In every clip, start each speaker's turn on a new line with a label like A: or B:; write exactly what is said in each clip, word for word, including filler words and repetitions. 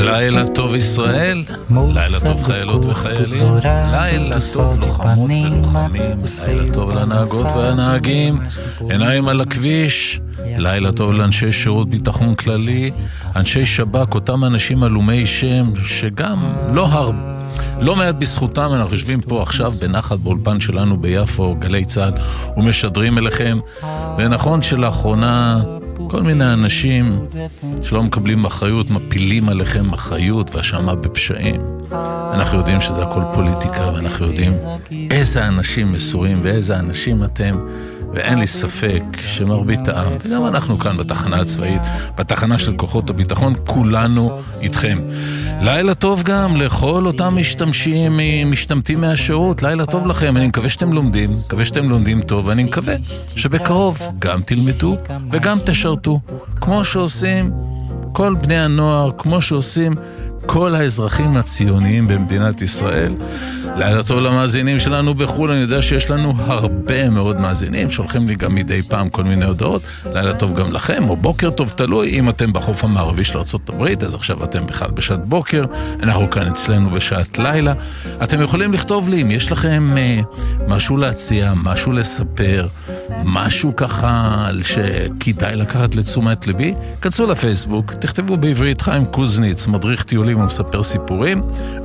A: לילה טוב ישראל, לילה טוב חיילות וחיילים, לילה טוב לוחמות ולוחמים, לילה טוב לנהגות והנהגים, עיניים על הכביש, לילה טוב לאנשי שירות ביטחון כללי, אנשי שב"כ, אותם אנשים עלומי שם שגם לא הרבה לא מעט בזכותם אנחנו יושבים פה עכשיו בנחת באולפן שלנו ביפו, גלי צהל, ומשדרים אליכם. ונכון שלאחרונה כל מיני אנשים שלא מקבלים אחריות, מפילים עליכם אחריות והאשמה בפשעים. אנחנו יודעים שזה הכל פוליטיקה, ואנחנו יודעים איזה אנשים מסורים ואיזה אנשים אתם, ואין לי ספק שמרבית העם, וגם אנחנו כאן בתחנה הצבאית, בתחנה של כוחות הביטחון, כולנו איתכם. לילה טוב גם לכל אותם משתמשים, משתמטים מהשירות, לילה טוב לכם, אני מקווה שאתם לומדים, מקווה שאתם לומדים טוב, ואני מקווה שבקרוב גם תלמדו וגם תשרתו, כמו שעושים כל בני הנוער, כמו שעושים כל האזרחים הציוניים במדינת ישראל. לילה טוב למאזינים שלנו בחו"ל, אני יודע שיש לנו הרבה מאוד מאזינים, שולחים לי גם מדי פעם כל מיני הודעות. לילה טוב גם לכם, או בוקר טוב, תלוי, אם אתם בחוף המערבי של ארצות הברית, אז עכשיו אתם בכלל בשעת בוקר, אנחנו כאן אצלנו בשעת לילה. אתם יכולים לכתוב לי אם יש לכם אה, משהו להציע, משהו לספר, משהו ככה שכדאי לקחת לתשומת ליבי, כנסו לפייסבוק, תכתבו בעברית חיים קוזניץ, מדריך טיולים ומספר סיפורים,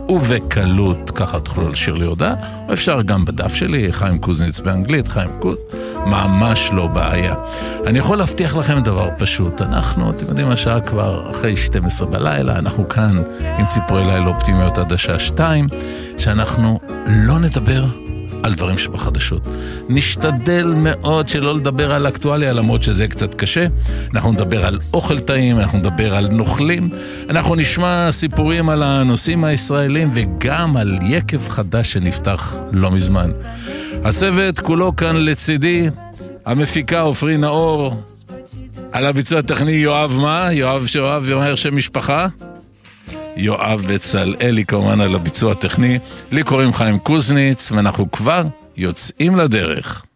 A: ובקלות ככה תוכלו לשיר לי הודעה, או אפשר גם בדף שלי, חיים קוזניץ באנגלית, חיים קוז, ממש לא בעיה. אני יכול להבטיח לכם דבר פשוט, אנחנו, אתם יודעים, השעה כבר אחרי שתים עשרה בלילה, אנחנו כאן עם ציפורי לילה אופטימיות עד השעה שתיים, שאנחנו לא נדבר על דברים שבחדשות. נשתדל מאוד שלא לדבר על אקטואליה, למרות שזה קצת קשה. אנחנו נדבר על אוכל טעים, אנחנו נדבר על נוכלים, אנחנו נשמע סיפורים על הנושאים הישראלים, וגם על יקב חדש שנפתח לא מזמן. הצוות כולו כאן לצידי, המפיקה עופרי נאור, על הביצוע הטכני יואב מה? יואב שאוהב יאמר שם משפחה? יואב בצלאלי כמובן על הביצוע הטכני. לי קוראים חיים קוזניץ, ואנחנו כבר יוצאים לדרך.